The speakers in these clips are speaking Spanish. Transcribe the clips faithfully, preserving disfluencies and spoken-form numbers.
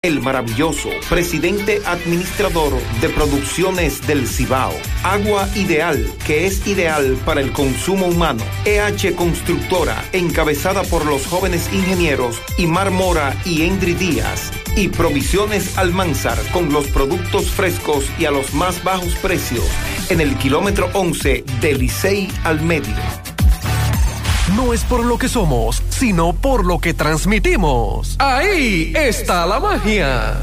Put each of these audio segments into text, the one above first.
El Maravilloso, presidente administrador de Producciones del Cibao. Agua Ideal, que es ideal para el consumo humano. E H Constructora, encabezada por los jóvenes ingenieros Imar Mora y Endri Díaz. Y Provisiones Almanzar, con los productos frescos y a los más bajos precios. En el kilómetro once de Licey al Medio. No es por lo que somos, sino por lo que transmitimos. Ahí está la magia.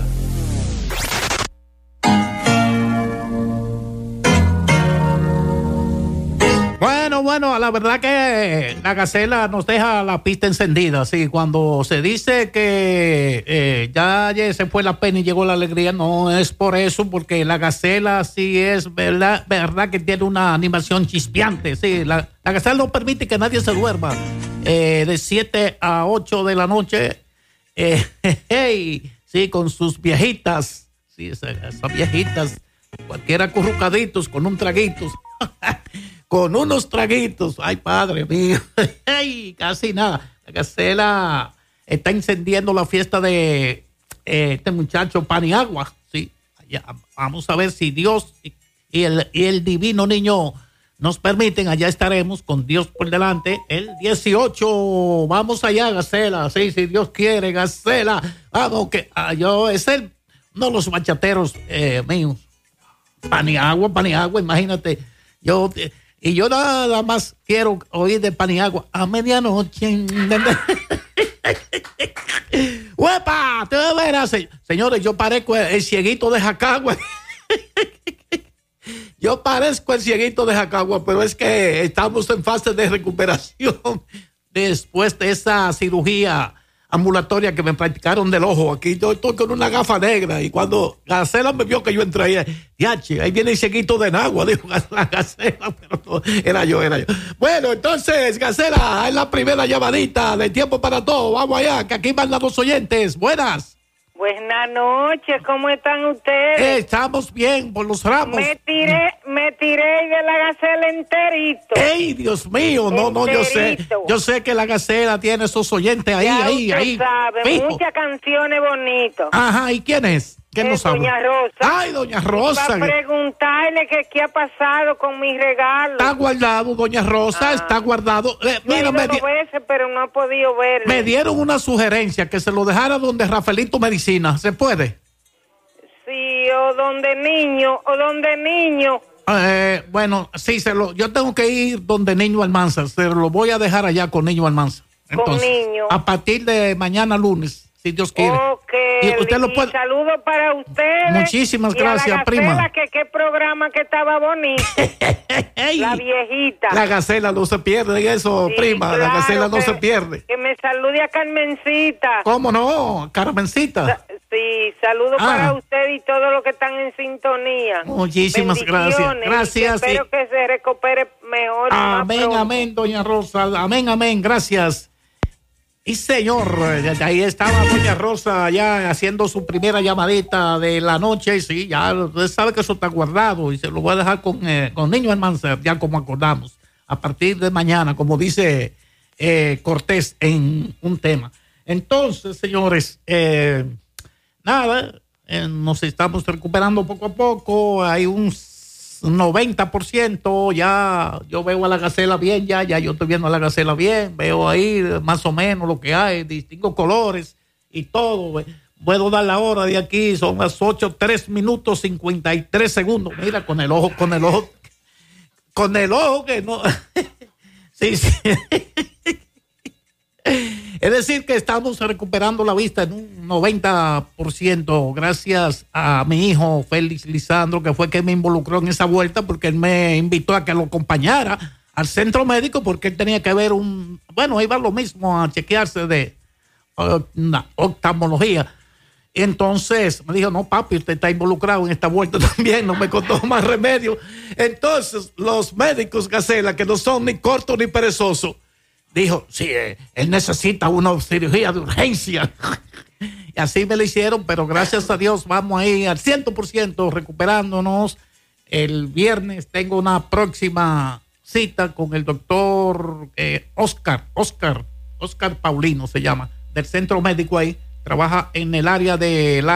Bueno, bueno, la verdad que la Gacela nos deja la pista encendida. Sí, cuando se dice que eh, ya se fue la pena y llegó la alegría, no es por eso, porque la Gacela sí es verdad, verdad que tiene una animación chispeante. Sí, la, la Gacela no permite que nadie se duerma. Eh, de siete a ocho de la noche, eh, hey, sí, con sus viejitas, sí, esas, esas viejitas, cualquiera acurrucaditos con un traguitos. Con unos traguitos, ay padre mío, ay, casi nada. La Gacela está encendiendo la fiesta de eh, este muchacho Paniagua, sí. Allá, vamos a ver si Dios y, y, el, y el divino niño nos permiten, allá estaremos con Dios por delante. El dieciocho, vamos allá, Gacela, sí, si Dios quiere, Gacela, vamos, que ah, yo, es el, no los bachateros eh, míos. Paniagua, Paniagua, imagínate, yo... Y yo nada más quiero oír de Paniagua a medianoche. ¡Huepa! Te verás, señores, yo parezco el, el cieguito de Jacagua. Yo parezco el cieguito de Jacagua, pero es que estamos en fase de recuperación después de esa cirugía ambulatoria que me practicaron del ojo. Aquí yo estoy con una gafa negra y cuando Gacela me vio que yo entré ahí, yache, ahí viene el cieguito de Nagua, dijo la Gacela, pero no, era yo, era yo. Bueno, entonces, Gacela, es la primera llamadita de Tiempo para Todo. Vamos allá, que aquí mandan los oyentes. Buenas. Buenas noches, ¿cómo están ustedes? Eh, estamos bien por los ramos. Me tiré, me tiré de la Gacela enterito. ¡Ey, Dios mío! No, no, yo sé, yo sé que la Gacela tiene esos oyentes ahí, ya ahí, usted ahí. sabe, fijo. muchas canciones bonitas. Ajá, ¿y quién es? ¿Quién nos habla? Doña Rosa. Ay, Doña Rosa. Para preguntarle que qué ha pasado con mis regalos. Está guardado, Doña Rosa, ah. está guardado. Eh, mira, me di- veces, pero no he podido verlo. Me dieron una sugerencia que se lo dejara donde Rafaelito Medicina. ¿Se puede? Sí, o donde niño, o donde niño. Eh, bueno, sí, se lo, yo tengo que ir donde Niño Almanza. Se lo voy a dejar allá con Niño Almanza. Entonces, con Niño. A partir de mañana lunes. Si Dios quiere. Ok, y usted lo puede... saludos para ustedes. Muchísimas y gracias, a la Gacela, prima. Que qué programa que estaba bonito. La viejita. La Gacela no se pierde en eso, sí, prima. Claro, la Gacela no que, se pierde. Que me salude a Carmencita. ¿Cómo no? Carmencita. Sa- sí, saludos ah. para usted y todos los que están en sintonía. Muchísimas gracias. Gracias. Espero y... que se recupere mejor. Amén, amén, doña Rosa. Amén, amén. Gracias. Y señor, ahí estaba doña Rosa ya haciendo su primera llamadita de la noche. Y sí, ya usted sabe que eso está guardado y se lo voy a dejar con, eh, con Niño Almanza, ya como acordamos. A partir de mañana, como dice eh, Cortés en un tema. Entonces, señores, eh, nada, eh, nos estamos recuperando poco a poco. Hay un noventa por ciento, ya yo veo a la Gacela bien, ya, ya yo estoy viendo a la Gacela bien, veo ahí más o menos lo que hay, distingo colores y todo. Puedo dar la hora de aquí, son las ocho, tres minutos, cincuenta y tres segundos. Mira, con el ojo, con el ojo, con el ojo que no. Sí, sí. Es decir, que estamos recuperando la vista en un noventa por ciento gracias a mi hijo Félix Lisandro, que fue quien me involucró en esa vuelta, porque él me invitó a que lo acompañara al centro médico, porque él tenía que ver un... Bueno, iba lo mismo a chequearse de uh, una oftalmología. Y entonces me dijo, no, papi, usted está involucrado en esta vuelta también, no me costó más remedio. Entonces, los médicos, Gacela, que no son ni cortos ni perezosos, dijo, sí, eh, él necesita una cirugía de urgencia. Y así me lo hicieron, pero gracias a Dios vamos ahí al cien por ciento recuperándonos. El viernes tengo una próxima cita con el doctor eh, Oscar, Oscar, Oscar Paulino se llama, del centro médico ahí. Trabaja en el área de la